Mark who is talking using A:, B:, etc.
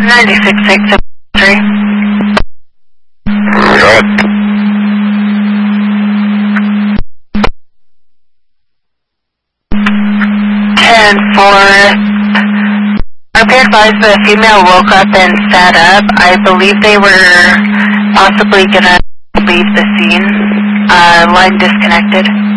A: 96673.
B: Go ahead.
A: 10-4. Be advised the female woke up and sat up. I believe they were possibly gonna leave the scene. Line disconnected.